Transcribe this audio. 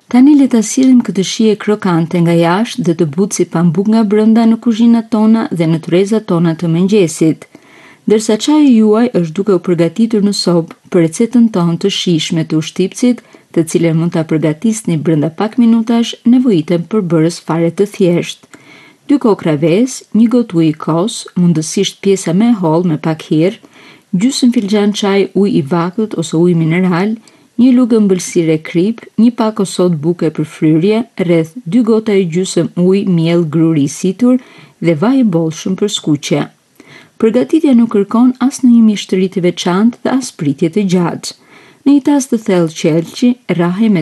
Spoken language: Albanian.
Tani le ta sillim këtë shije krokante nga jashtë dhe të butë si pambuk nga brenda në kuzhinat tona dhe në trezat tona të mëngjesit. Dërsa çaji juaj është duke u përgatitur në sobë për recetën tonë të shijshme të ushqipësit, të cilën mund ta përgatisni brenda pak minutash, nevojitem përbërës fare të thjeshtë. 2 kokra vezë, 1 gotë ujë i kos, mundësisht pjesa më e hollë me pak hirë, gjysmë filxhan çaj ujë i vakut ose ujë mineral, 1 lugë ëmbëlsire krip, 1 pak o sodë buke për fryrje, rreth 2 gota e gjysmë ujë miell gruri i situr dhe vaj i bollshëm për skuqje. Përgatitja nuk kërkon asnjë mishtëri të veçantë dhe as pritje të gjatë. Në një tas të thellë qelçi, rrahej me